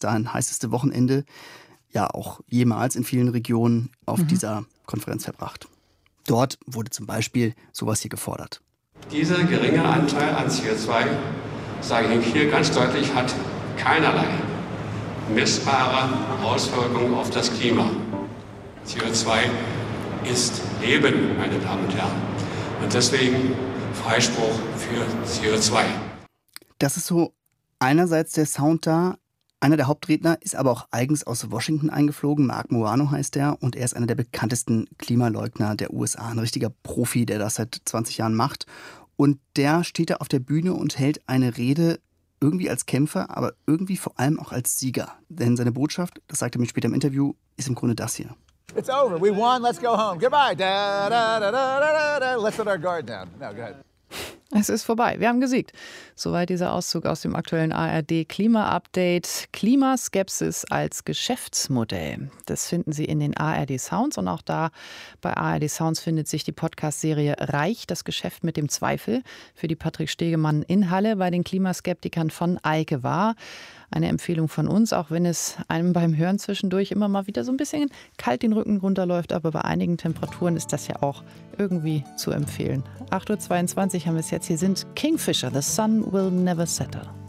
dahin heißeste Wochenende, ja auch jemals in vielen Regionen auf dieser Konferenz verbracht. Dort wurde zum Beispiel sowas hier gefordert. Dieser geringe Anteil an CO2, sage ich hier ganz deutlich, hat keinerlei messbare Auswirkungen auf das Klima. CO2 ist Leben, meine Damen und Herren. Und deswegen Freispruch für CO2. Das ist so einerseits der Sound da. Einer der Hauptredner ist aber auch eigens aus Washington eingeflogen. Mark Moano heißt er und er ist einer der bekanntesten Klimaleugner der USA. Ein richtiger Profi, der das seit 20 Jahren macht. Und der steht da auf der Bühne und hält eine Rede irgendwie als Kämpfer, aber irgendwie vor allem auch als Sieger. Denn seine Botschaft, das sagt er mir später im Interview, ist im Grunde das hier. It's over. We won. Let's go home. Goodbye. Da, da, da, da, da, da. Let's let our guard down. No, go ahead. Es ist vorbei. Wir haben gesiegt. Soweit dieser Auszug aus dem aktuellen ARD-Klima-Update. Klimaskepsis als Geschäftsmodell. Das finden Sie in den ARD-Sounds. Und auch da bei ARD-Sounds findet sich die Podcast-Serie Reich, das Geschäft mit dem Zweifel. Für die Patrick Stegemann in Halle bei den Klimaskeptikern von Eike war. Eine Empfehlung von uns, auch wenn es einem beim Hören zwischendurch immer mal wieder so ein bisschen kalt den Rücken runterläuft. Aber bei einigen Temperaturen ist das ja auch irgendwie zu empfehlen. 8:22 Uhr haben wir es jetzt. Hier sind Kingfisher, The Sun Will Never Settle.